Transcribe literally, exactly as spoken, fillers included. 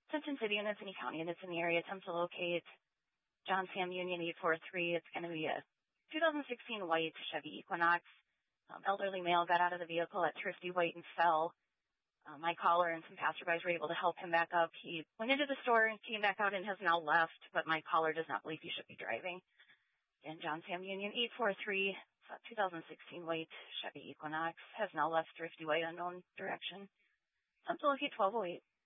Simpson City in Anthony County, and it's in the area. Attempt to locate John Sam Union eight four three. It's going to be a two thousand sixteen white Chevy Equinox. Um, elderly male got out of the vehicle at Thrifty White and fell. Uh, my caller and some passerbys were able to help him back up. He went into the store and came back out and has now left, but my caller does not believe he should be driving. And John Sam Union eight four three, two thousand sixteen white Chevy Equinox, has now left Thrifty White unknown direction. Attempt to locate twelve oh eight.